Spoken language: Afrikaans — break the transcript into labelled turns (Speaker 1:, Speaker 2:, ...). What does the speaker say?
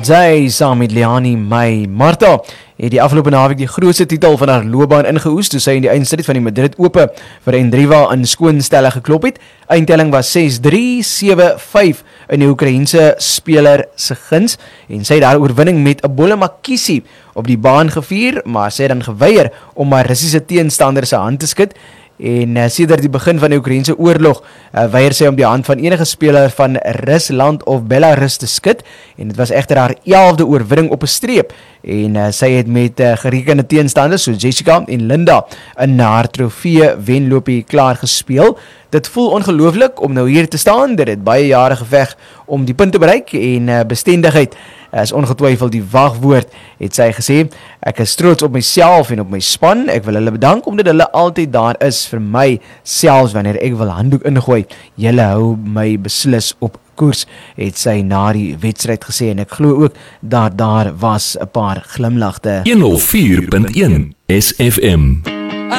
Speaker 1: Jay saam met Liani May. Martha het die afgelope naweek die grootste titel van haar loopbaan ingeoes toe sy in die eindstryd van die Madrid Ope vir Andreeva in skoonstelle geklop het. Eindtelling was 6-3, 7-5 in die Oekraïense speler se guns en sy het haar oorwinning met 'n bolle makiesie op die baan gevier, maar sy het dan geweier om haar Russiese teenstander se hand te skud. En sedert die begin van die Oekraïense oorlog weier sy om die hand van enige speler van Rusland of Belarus te skud. En dit was egter haar 11de oorwinning op 'n streep. En sy het met gerekende teenstanders so Jessica en Linda in haar trofee wenloopie klaar gespeel. Dit voel ongelooflik om nou hier te staan. Dit het baie jare geveg om die punt te bereik en bestendigheid is ongetwyfeld die wagwoord, het sy gesê. Ek is trots op myself en op my span. Ek wil hulle bedank omdat hulle altyd daar is vir my, selfs wanneer ek wil handdoek ingooi. Julle hou my beslis op koers, het sy na die wedstryd gesê en ek glo ook dat daar was 'n paar glimlagte.
Speaker 2: 104.1 SFM